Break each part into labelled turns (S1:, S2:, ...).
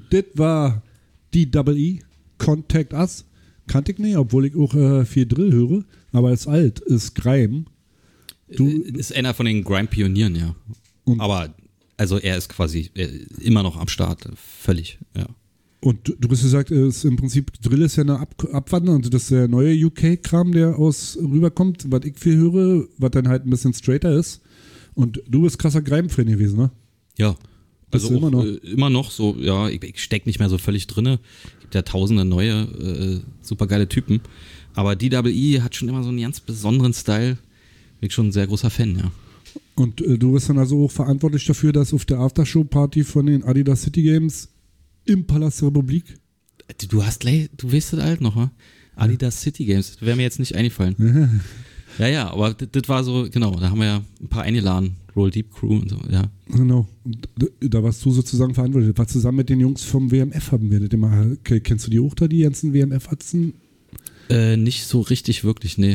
S1: das war die Double E, Contact Us. Kannte ich nicht, obwohl ich auch viel Drill höre, aber ist alt, ist Grime.
S2: Ist einer von den Grime-Pionieren, ja. Aber also er ist quasi immer noch am Start, völlig, ja.
S1: Und du hast gesagt, ist im Prinzip Drill ist ja eine Abwanderung, also das ist der neue UK-Kram, der rüberkommt, was ich viel höre, was dann halt ein bisschen straighter ist. Und du bist krasser Grime-Fan gewesen, ne?
S2: Ja.
S1: Bist
S2: Also
S1: du
S2: immer noch so, ja, ich stecke nicht mehr so völlig drinne. Gibt ja tausende neue, supergeile Typen. Aber DWE hat schon immer so einen ganz besonderen Style. Bin ich schon ein sehr großer Fan, ja.
S1: Und du bist dann also auch verantwortlich dafür, dass auf der Aftershow-Party von den Adidas City Games im Palast der Republik.
S2: Du weißt das alt noch, wa? Adidas City Games, das wäre mir jetzt nicht eingefallen. Ja, aber das war so, genau, da haben wir ja ein paar eingeladen, Roll Deep Crew und so, ja.
S1: Genau, und da warst du sozusagen verantwortlich. War zusammen mit den Jungs vom WMF haben wir das immer. Kennst du die auch da, die ganzen WMF-Atzen?
S2: Nicht so richtig, wirklich, nee.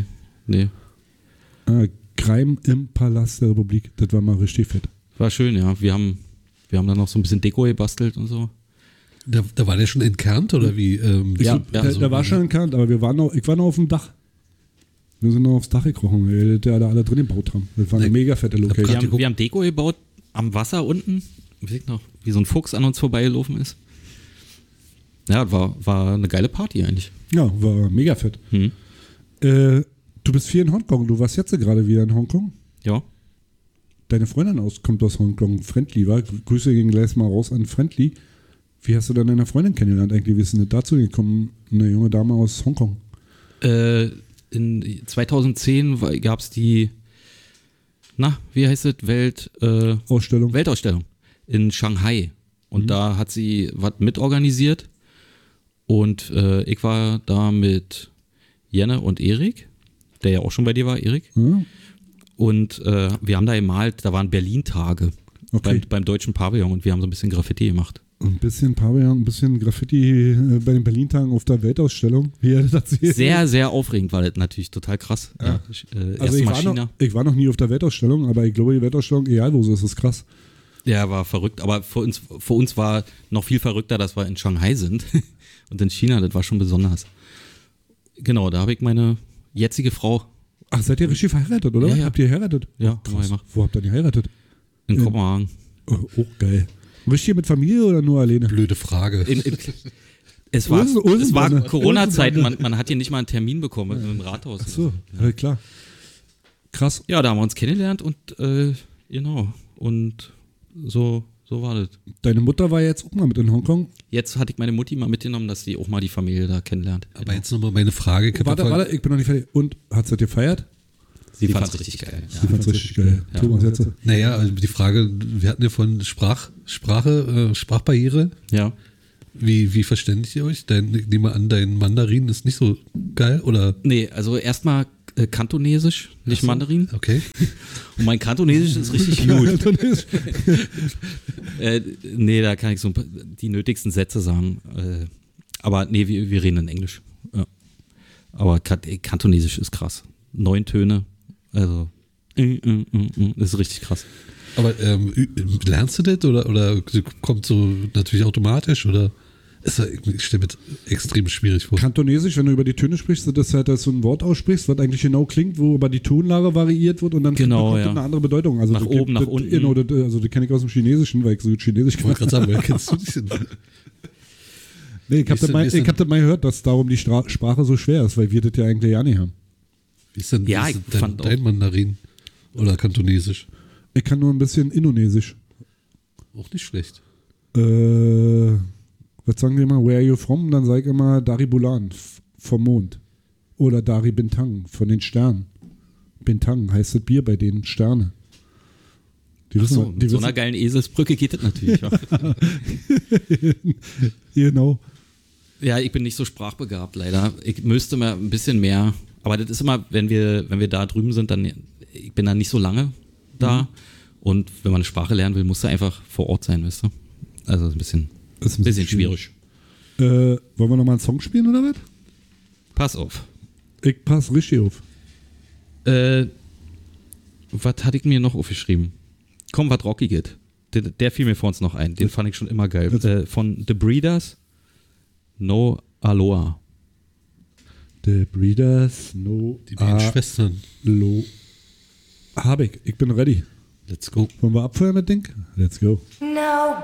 S1: Grime im Palast der Republik, das war mal richtig fett.
S2: War schön, ja. Wir haben dann noch so ein bisschen Deko gebastelt und so.
S3: Da war der schon entkernt oder wie?
S1: Der war schon entkernt, aber ich war noch auf dem Dach. Wir sind noch aufs Dach gekrochen, weil der da alle drin gebaut haben. Das war eine mega fette Location.
S2: Wir haben Deko gebaut am Wasser unten. Ich weiß noch, wie so ein Fuchs an uns vorbeigelaufen ist. Ja, war eine geile Party eigentlich.
S1: Ja, war mega fett. Du bist viel in Hongkong. Du warst jetzt gerade wieder in Hongkong.
S2: Ja.
S1: Deine Freundin kommt aus Hongkong. Friendly war. Grüße gegen gleich mal raus an Friendly. Wie hast du dann deine Freundin kennengelernt eigentlich? Wie ist denn dazu gekommen? Eine junge Dame aus Hongkong.
S2: In 2010 gab es die, wie heißt es? Weltausstellung in Shanghai. Und da hat sie was mitorganisiert. Und ich war da mit Jenne und Erik, der ja auch schon bei dir war, Erik.
S1: Mhm.
S2: Und wir haben da gemalt, da waren Berlin-Tage beim Deutschen Pavillon und wir haben so ein bisschen Graffiti gemacht.
S1: Ein bisschen Pavillon, ein bisschen Graffiti bei den Berlin-Tagen auf der Weltausstellung. Wie hat das erzählt?
S2: Sehr, sehr aufregend war das natürlich, total krass.
S1: Ja. Also ich war noch nie auf der Weltausstellung, aber ich glaube, die Weltausstellung, egal wo sie ist, ist krass.
S2: Ja, war verrückt, aber für uns war noch viel verrückter, dass wir in Shanghai sind und in China, das war schon besonders. Genau, da habe ich meine jetzige Frau.
S1: Ach, seid ihr richtig verheiratet, oder?
S2: Ja.
S1: Habt ihr geheiratet?
S2: Ja,
S1: haben wir gemacht. Wo habt ihr denn geheiratet?
S2: In Kopenhagen.
S1: Oh, geil. Richtig mit Familie oder nur alleine?
S3: Blöde Frage.
S2: Es war Corona-Zeit, man hat hier nicht mal einen Termin bekommen im Rathaus.
S1: Ach so, ja. Klar. Krass.
S2: Ja, da haben wir uns kennengelernt und genau. Und so war das.
S1: Deine Mutter war jetzt auch mal mit in Hongkong?
S2: Jetzt hatte ich meine Mutti mal mitgenommen, dass sie auch mal die Familie da kennenlernt.
S3: Aber jetzt nochmal meine Frage.
S1: Warte, ich bin noch nicht fertig. Und hat sie das gefeiert?
S2: Sie fand es richtig geil.
S1: Sie fand es richtig geil.
S2: Ja.
S1: Thomas, jetzt.
S3: Naja, also die Frage, wir hatten ja von Sprachbarriere.
S2: Ja.
S3: Wie verständigt ihr euch? Ich nehme an, dein Mandarin ist nicht so geil, oder?
S2: Nee, also erstmal Kantonesisch, nicht Mandarin.
S3: Okay.
S2: Und mein Kantonesisch ist richtig gut. Nee, da kann ich so die nötigsten Sätze sagen. Aber nee, wir reden in Englisch. Ja. Aber Kantonesisch ist krass. 9 Töne. Also, das ist richtig krass.
S3: Aber lernst du das oder kommt so natürlich automatisch oder? Ich stelle mir das extrem schwierig vor.
S1: Kantonesisch, wenn du über die Töne sprichst, das halt so ein Wort aussprichst, was eigentlich genau klingt, wo aber die Tonlage variiert wird und dann bekommt das eine andere Bedeutung. Also
S2: nach oben, nach unten.
S1: Genau, also das kenne ich aus dem Chinesischen, weil ich so Chinesisch
S3: Ich wollte gerade sagen, woher kennst du dich denn?
S1: Nee, ich habe das mal gehört, dass darum die Sprache so schwer ist, weil wir das ja eigentlich ja nicht haben.
S3: Wie ist denn
S2: Ja,
S3: dein Mandarin oder Kantonesisch?
S1: Ich kann nur ein bisschen Indonesisch.
S3: Auch nicht schlecht.
S1: Was sagen die immer? Where are you from? Dann sage ich immer Dari Bulan vom Mond. Oder Dari Bintang von den Sternen. Bintang heißt das Bier bei denen, Sterne.
S2: Mit so einer geilen Eselsbrücke geht das natürlich.
S1: Genau.
S2: Ja, ich bin nicht so sprachbegabt, leider. Ich müsste mal ein bisschen mehr. Aber das ist immer, wenn wir da drüben sind, dann, ich bin da nicht so lange da. Und wenn man eine Sprache lernen will, muss er einfach vor Ort sein, weißt du? Also ein bisschen schwierig.
S1: Wollen wir nochmal einen Song spielen oder was?
S2: Pass auf.
S1: Ich pass richtig auf.
S2: Was hatte ich mir noch aufgeschrieben? Komm, was Rocky geht. der fiel mir vor uns noch ein. Den fand ich schon immer geil. Von The Breeders, No Aloha.
S1: The Breeders, No
S3: Die beiden Schwestern.
S1: Hab ich bin ready.
S3: Let's go.
S1: Wollen wir abfeuern mit Ding? Let's go.
S4: Nobody